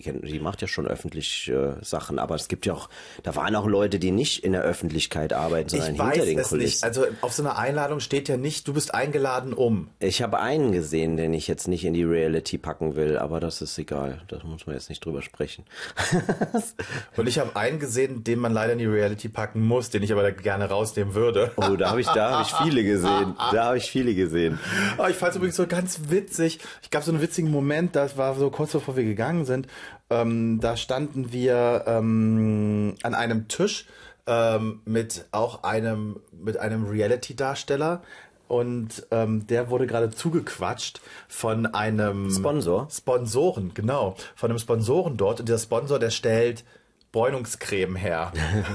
die macht ja schon öffentlich Sachen, aber es gibt ja auch, da waren auch Leute, die nicht in der Öffentlichkeit arbeiten, sondern hinter den Kulissen. Nicht. Also auf so einer Einladung steht ja nicht, du bist eingeladen um. Ich habe einen gesehen, den ich jetzt nicht in die Reality packen will, aber das ist egal, da muss man jetzt nicht drüber sprechen. Und ich habe einen gesehen, den man leider in die Reality packen muss, den ich aber da gerne rausnehmen würde. Oh, da hab ich viele gesehen. Oh, ich fand es übrigens so ganz witzig. Ich gab so einen witzigen Moment, das war so kurz bevor wir gegangen sind. Da standen wir an einem Tisch mit einem Reality-Darsteller. Und der wurde gerade zugequatscht von einem Sponsoren, genau. Von einem Sponsoren dort. Und dieser Sponsor, der stellt Bräunungscreme her.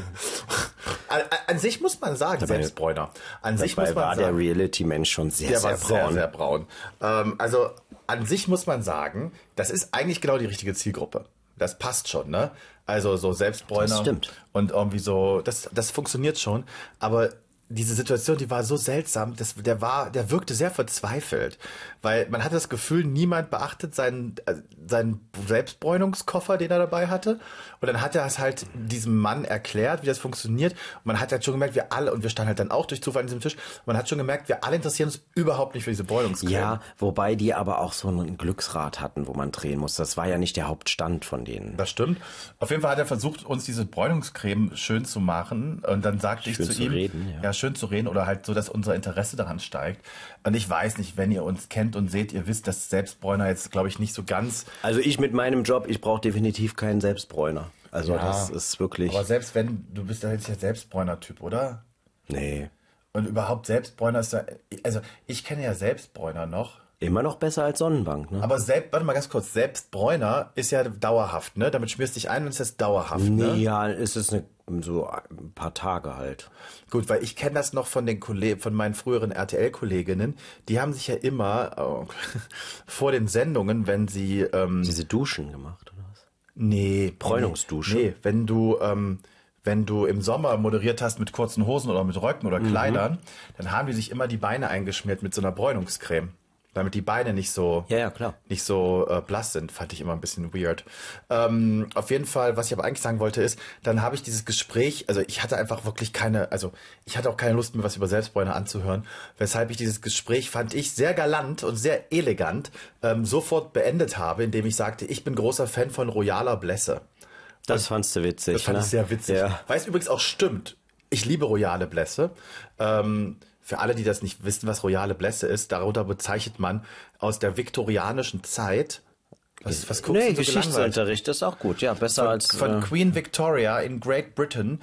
An sich muss man sagen, Selbstbräuner. An sich muss man war sagen, der Reality-Mensch schon sehr braun. Sehr, sehr braun. Also an sich muss man sagen, das ist eigentlich genau die richtige Zielgruppe. Das passt schon, ne? Also so Selbstbräuner. Das stimmt. Und irgendwie so, das funktioniert schon. Aber diese Situation, die war so seltsam, der wirkte sehr verzweifelt, weil man hatte das Gefühl, niemand beachtet seinen Selbstbräunungskoffer, den er dabei hatte. Und dann hat er es halt diesem Mann erklärt, wie das funktioniert. Und man hat halt schon gemerkt, und wir standen halt dann auch durch Zufall an diesem Tisch, man hat schon gemerkt, wir alle interessieren uns überhaupt nicht für diese Bräunungscreme. Ja, wobei die aber auch so ein Glücksrad hatten, wo man drehen muss. Das war ja nicht der Hauptstand von denen. Das stimmt. Auf jeden Fall hat er versucht, uns diese Bräunungscreme schön zu machen. Und dann sagte ich zu ihm, schön zu reden oder halt so, dass unser Interesse daran steigt. Und ich weiß nicht, wenn ihr uns kennt und seht, ihr wisst, dass Selbstbräuner jetzt, glaube ich, nicht so ganz... Also ich mit meinem Job, ich brauche definitiv keinen Selbstbräuner. Also das ist wirklich... Aber selbst wenn, du bist ja jetzt der Selbstbräuner-Typ, oder? Nee. Und überhaupt Selbstbräuner ist ja... Also ich kenne ja Selbstbräuner noch. Immer noch besser als Sonnenbank, ne? Aber warte mal ganz kurz, Selbstbräuner ist ja dauerhaft, ne? Damit schmierst du dich ein und ist das dauerhaft, ne? Ja, ist es so ein paar Tage halt. Gut, weil ich kenne das noch von meinen früheren RTL-Kolleginnen, die haben sich ja immer vor den Sendungen, wenn sie... Diese Duschen gemacht, oder was? Nee. Bräunungsdusche? Nee, wenn du im Sommer moderiert hast mit kurzen Hosen oder mit Röcken oder Kleidern, dann haben die sich immer die Beine eingeschmiert mit so einer Bräunungscreme. Damit die Beine nicht so klar. nicht so blass sind, fand ich immer ein bisschen weird. Auf jeden Fall, was ich aber eigentlich sagen wollte, ist, dann habe ich dieses Gespräch, also ich hatte einfach wirklich ich hatte auch keine Lust mehr, was über Selbstbräuner anzuhören, weshalb ich dieses Gespräch, fand ich, sehr galant und sehr elegant sofort beendet habe, indem ich sagte, ich bin großer Fan von royaler Blässe. Das fandst du witzig, Das fand ich sehr witzig. Ja. Weil es übrigens auch stimmt. Ich liebe royale Blässe. Für alle, die das nicht wissen, was royale Blässe ist, darunter bezeichnet man aus der viktorianischen Zeit. Was guckst du so Geschichtsunterricht ist auch gut, ja, besser von Queen Victoria in Great Britain.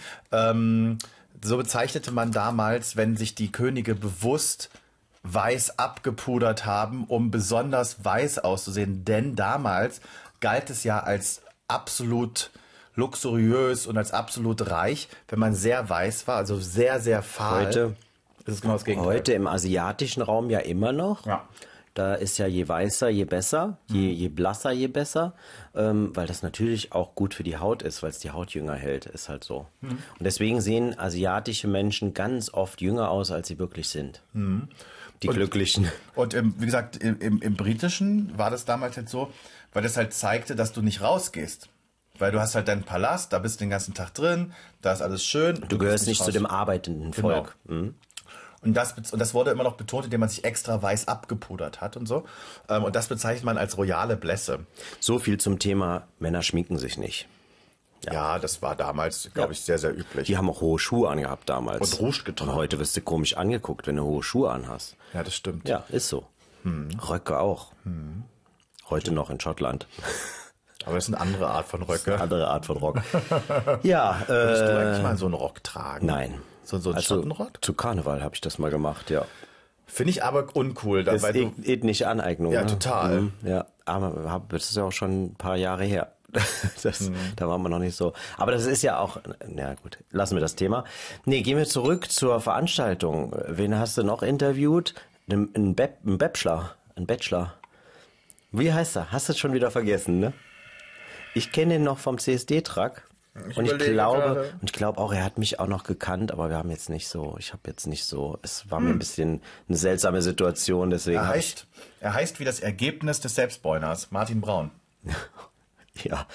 So bezeichnete man damals, wenn sich die Könige bewusst weiß abgepudert haben, um besonders weiß auszusehen. Denn damals galt es ja als absolut luxuriös und als absolut reich, wenn man sehr weiß war, also sehr, sehr fahl. Das ist genau das Gegenteil. Heute im asiatischen Raum ja immer noch. Ja. Da ist ja je weißer, je besser, je blasser, je besser, weil das natürlich auch gut für die Haut ist, weil es die Haut jünger hält, ist halt so. Und deswegen sehen asiatische Menschen ganz oft jünger aus, als sie wirklich sind. Die Glücklichen. Und wie gesagt, im Britischen war das damals halt so, weil das halt zeigte, dass du nicht rausgehst. Weil du hast halt deinen Palast, da bist du den ganzen Tag drin, da ist alles schön. Du gehörst nicht zu dem arbeitenden Volk. Genau. Und das wurde immer noch betont, indem man sich extra weiß abgepudert hat und so. Und das bezeichnet man als royale Blässe. So viel zum Thema, Männer schminken sich nicht. Ja, das war damals, glaube ich, sehr, sehr üblich. Die haben auch hohe Schuhe angehabt damals. Und Rouge getragen. Und heute wirst du komisch angeguckt, wenn du hohe Schuhe anhast. Ja, das stimmt. Ja, ist so. Röcke auch. Heute noch in Schottland. Aber das ist eine andere Art von Röcke. Eine andere Art von Rock. Ja. Würdest du eigentlich mal so einen Rock tragen? Nein. So einen Schottenrock? Zu Karneval habe ich das mal gemacht, ja. Finde ich aber uncool. Das ist ethnische Aneignung. Ja, ne? total. Ja, aber das ist ja auch schon ein paar Jahre her. Da waren wir noch nicht so. Aber das ist ja auch, na gut, lassen wir das Thema. Nee, gehen wir zurück zur Veranstaltung. Wen hast du noch interviewt? Ein Bachelor. Wie heißt er? Hast du es schon wieder vergessen, ne? Ich kenne ihn noch vom CSD-Truck. Und ich glaube auch, er hat mich auch noch gekannt, aber wir haben jetzt nicht so, es war mir ein bisschen eine seltsame Situation, deswegen. Er heißt wie das Ergebnis des Selbstbräuners, Martin Braun. Ja,